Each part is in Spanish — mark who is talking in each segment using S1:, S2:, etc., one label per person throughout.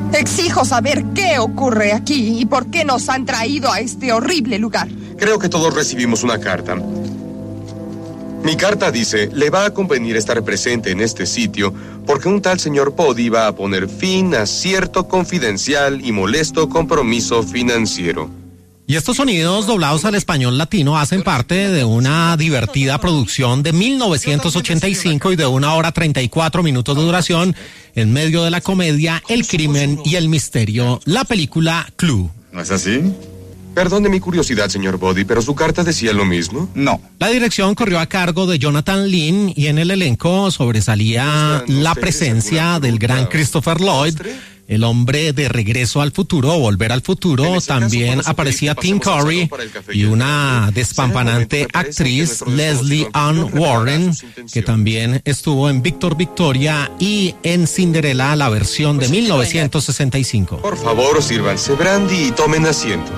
S1: Exijo saber qué ocurre aquí y por qué nos han traído a este horrible lugar.
S2: Creo que todos recibimos una carta. Mi carta dice, le va a convenir estar presente en este sitio porque un tal señor Pody va a poner fin a cierto confidencial y molesto compromiso financiero.
S3: Y estos sonidos doblados al español latino hacen parte de una divertida producción de 1985 y de 1 hora 34 minutos de duración en medio de la comedia, el crimen y el misterio, la película Clue.
S4: ¿No es así?
S2: Perdone mi curiosidad, señor Pody, pero su carta decía lo mismo.
S4: No.
S3: La dirección corrió a cargo de Jonathan Lynn y en el elenco sobresalía la presencia del gran Christopher Lloyd, el hombre de Regreso al Futuro o Volver al Futuro. También aparecía Tim Curry y una despampanante actriz, Leslie Ann Warren, que también estuvo en Víctor Victoria y en Cinderella, la versión de 1965.
S2: Por favor, sírvanse brandy y tomen asiento.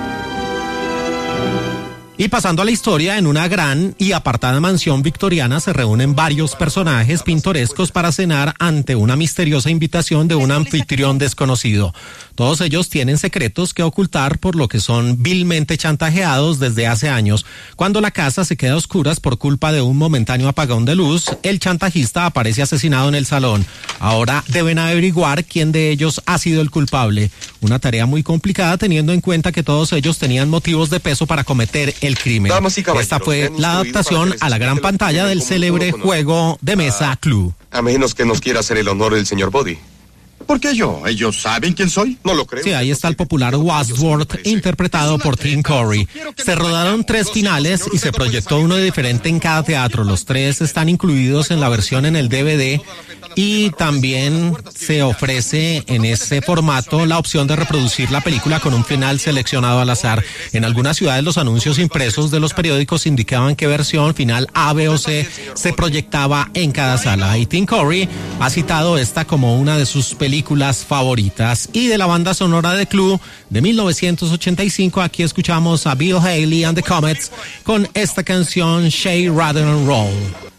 S3: Y pasando a la historia, en una gran y apartada mansión victoriana se reúnen varios personajes pintorescos para cenar ante una misteriosa invitación de un anfitrión desconocido. Todos ellos tienen secretos que ocultar, por lo que son vilmente chantajeados desde hace años. Cuando la casa se queda a oscuras por culpa de un momentáneo apagón de luz, el chantajista aparece asesinado en el salón. Ahora deben averiguar quién de ellos ha sido el culpable. Una tarea muy complicada teniendo en cuenta que todos ellos tenían motivos de peso para cometer el crimen. Esta fue la adaptación a la gran pantalla del célebre juego de mesa Clue.
S2: A menos que nos quiera hacer el honor el señor Pody.
S4: ¿Por qué yo? ¿Ellos saben quién soy?
S2: No lo creo.
S3: Sí, ahí está el popular Wadsworth, interpretado por Tim Curry. Se rodaron 3 finales y se proyectó uno diferente en cada teatro. Los 3 están incluidos en la versión en el DVD y también se ofrece en ese formato la opción de reproducir la película con un final seleccionado al azar. En algunas ciudades los anuncios impresos de los periódicos indicaban qué versión final A, B o C se proyectaba en cada sala. Y Tim Curry ha citado esta como una de sus películas favoritas. Y de la banda sonora de Clue de 1985, aquí escuchamos a Bill Haley and the Comets con esta canción Shake, Rattle and Roll.